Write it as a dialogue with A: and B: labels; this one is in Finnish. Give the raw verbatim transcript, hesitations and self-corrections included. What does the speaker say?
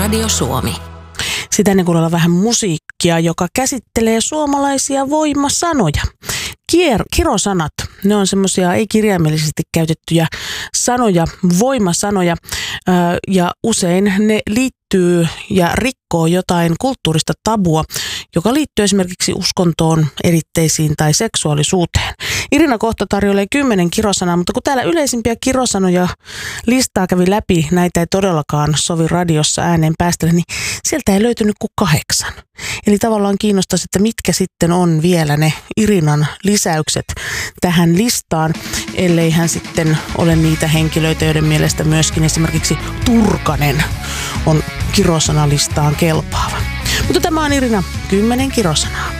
A: Radio Suomi.
B: Sitä ennen kuunnella vähän musiikkia, joka käsittelee suomalaisia voimasanoja. Kier, kirosanat, ne on semmoisia ei-kirjaimellisesti käytettyjä sanoja, voimasanoja, ja usein ne liittyy ja rikkoo jotain kulttuurista tabua, joka liittyy esimerkiksi uskontoon, eritteisiin tai seksuaalisuuteen. Irina kohta tarjoilee kymmenen kirosanaa, mutta kun täällä yleisimpiä kirosanoja listaa kävi läpi, näitä ei todellakaan sovi radiossa ääneen päästellä, niin sieltä ei löytynyt kuin kahdeksan. Eli tavallaan kiinnostaisi, että mitkä sitten on vielä ne Irinan lisäykset tähän listaan, ellei hän sitten ole niitä henkilöitä, joiden mielestä myöskin esimerkiksi Turkanen on kirosanalistaan kelpaava. Mutta tämä on Irina kymmenen kirosanaa.